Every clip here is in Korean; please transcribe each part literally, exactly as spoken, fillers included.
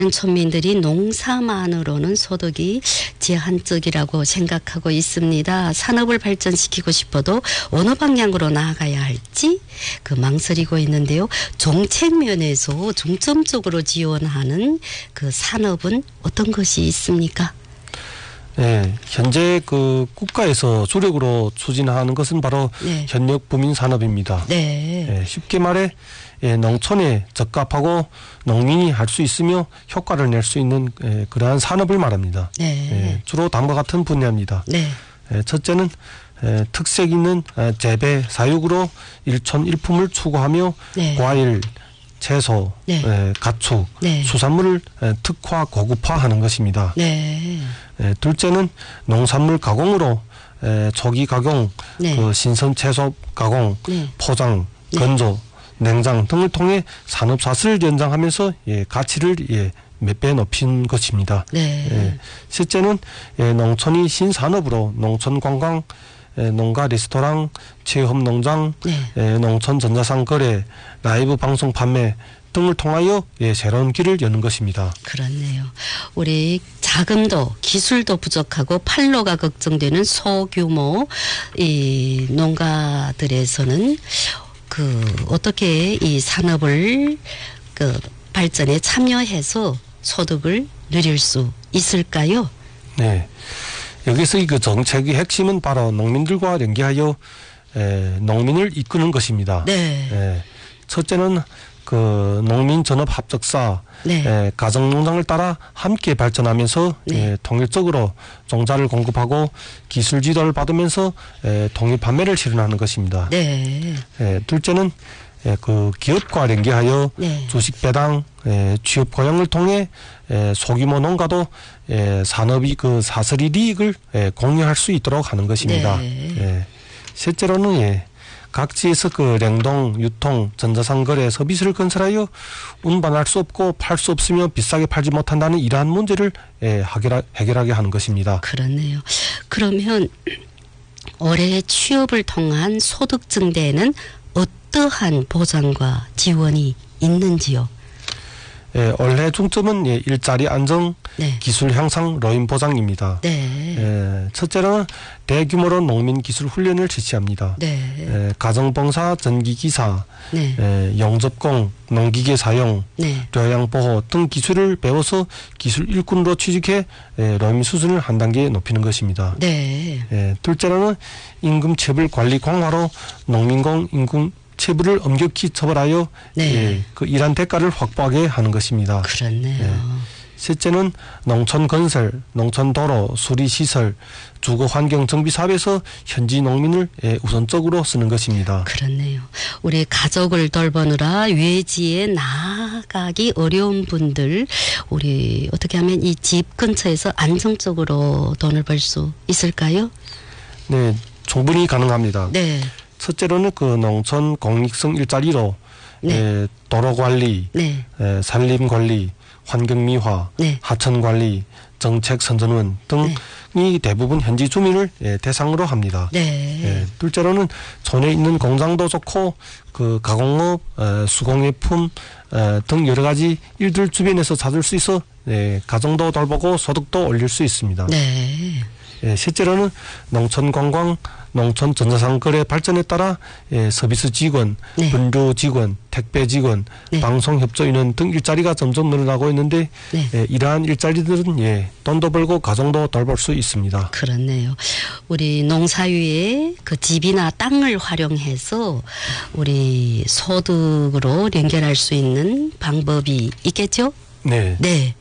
농촌민들이 농사만으로는 소득이 제한적이라고 생각하고 있습니다. 산업을 발전시키고 싶어도 어느 방향으로 나아가야 할지 그 망설이고 있는데요. 정책 면에서 중점적으로 지원하는 그 산업은 어떤 것이 있습니까? 네, 현재 그 국가에서 주력으로 추진하는 것은 바로 네. 현역 부민 산업입니다. 네. 네, 쉽게 말해 예, 농촌에 적합하고 농민이 할 수 있으며 효과를 낼 수 있는 예, 그러한 산업을 말합니다. 네. 예, 주로 다음과 같은 분야입니다. 네. 예, 첫째는 예, 특색 있는 예, 재배, 사육으로 일촌일품을 추구하며 네. 과일, 채소, 네. 예, 가축, 네. 수산물을 예, 특화, 고급화하는 것입니다. 네. 예, 둘째는 농산물 가공으로 예, 초기 가공, 네. 그 신선 채소 가공, 네. 포장, 네. 건조, 냉장 등을 통해 산업사슬을 연장하면서 예, 가치를 예, 몇 배 높인 것입니다. 네. 예, 셋째는 예, 농촌이 신산업으로 농촌관광, 예, 농가 레스토랑, 체험농장, 네. 예, 농촌 전자상 거래, 라이브 방송 판매 등을 통하여 예, 새로운 길을 여는 것입니다. 그렇네요. 우리 자금도 기술도 부족하고 판로가 걱정되는 소규모 이 농가들에서는 그 어떻게 이 산업을 그 발전에 참여해서 소득을 늘릴 수 있을까요? 네, 여기서 이 그 정책의 핵심은 바로 농민들과 연계하여 에, 농민을 이끄는 것입니다. 네. 에, 첫째는 그 농민 전업 합작사, 네. 에, 가정농장을 따라 함께 발전하면서 네. 에, 통일적으로 종자를 공급하고 기술 지도를 받으면서 에, 통일 판매를 실현하는 것입니다. 네. 에, 둘째는 에, 그 기업과 연계하여 네. 주식 배당, 에, 취업 고용을 통해 에, 소규모 농가도 에, 산업이 그 사설이 이익을 에, 공유할 수 있도록 하는 것입니다. 네. 예. 셋째로는 예, 각지에서 그 냉동, 유통, 전자상 거래 서비스를 건설하여 운반할 수 없고 팔 수 없으며 비싸게 팔지 못한다는 이러한 문제를 예, 해결하, 해결하게 하는 것입니다. 그렇네요. 그러면 올해 취업을 통한 소득 증대에는 어떠한 보장과 지원이 있는지요? 예, 올해 중점은 예, 일자리 안정, 네. 기술 향상, 노인 보장입니다. 네. 예, 첫째로는 대규모로 농민 기술 훈련을 실시합니다. 네. 예, 가정봉사, 전기기사, 네. 예, 영접공, 농기계 사용, 네. 교양보호 등 기술을 배워서 기술 일꾼으로 취직해 예, 농민 수준을 한 단계 높이는 것입니다. 네. 예, 둘째로는 임금체불 관리 강화로 농민공 임금 체불을 엄격히 처벌하여 네. 예, 그 일한 대가를 확보하게 하는 것입니다. 그렇네요. 예. 셋째는 농촌 건설, 농촌 도로, 수리 시설, 주거 환경 정비 사업에서 현지 농민을 예, 우선적으로 쓰는 것입니다. 그렇네요. 우리 가족을 돌보느라 외지에 나가기 어려운 분들, 우리 어떻게 하면 이 집 근처에서 안정적으로 돈을 벌 수 있을까요? 네, 충분히 가능합니다. 네. 첫째로는 그 농촌 공익성 일자리로 네. 에, 도로 관리, 네. 에, 산림 관리, 환경 미화, 네. 하천 관리, 정책 선전원 등이 네. 대부분 현지 주민을 예, 대상으로 합니다. 네. 예, 둘째로는 촌에 있는 공장도 좋고 그 가공업, 에, 수공예품 에, 등 여러 가지 일들 주변에서 찾을 수 있어 예, 가정도 돌보고 소득도 올릴 수 있습니다. 네. 예, 실제로는 농촌 관광, 농촌 전자상 거래 발전에 따라 예, 서비스 직원, 네. 분류 직원, 택배 직원, 네. 방송 협조인원 등 일자리가 점점 늘어나고 있는데 네. 예, 이러한 일자리들은 예, 돈도 벌고 가정도 돌볼 수 있습니다. 그렇네요. 우리 농사위에 그 집이나 땅을 활용해서 우리 소득으로 연결할 수 있는 방법이 있겠죠? 네. 네.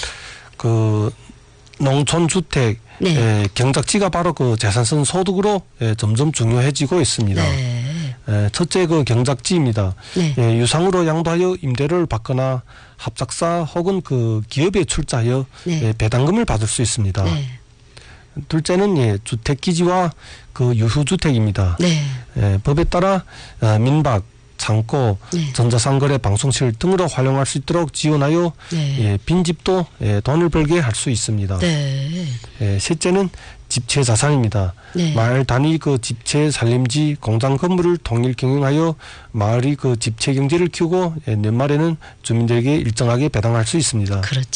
그 농촌 주택 네. 예, 경작지가 바로 그 재산성 소득으로 예, 점점 중요해지고 있습니다. 네. 예, 첫째 그 경작지입니다. 네. 예, 유상으로 양도하여 임대료를 받거나 합작사 혹은 그 기업에 출자하여 네. 예, 배당금을 받을 수 있습니다. 네. 둘째는 예, 주택기지와 그 유후주택입니다. 네. 예, 법에 따라 어, 민박, 창고, 네. 전자상거래 방송실 등으로 활용할 수 있도록 지원하여 네. 예, 빈집도 예, 돈을 벌게 할 수 있습니다. 네. 예, 셋째는 집체 자산입니다. 네. 마을 단위 그 집체 산림지 공장 건물을 통일 경영하여 마을이 그 집체 경제를 키우고 예, 연말에는 주민들에게 일정하게 배당할 수 있습니다. 그렇죠.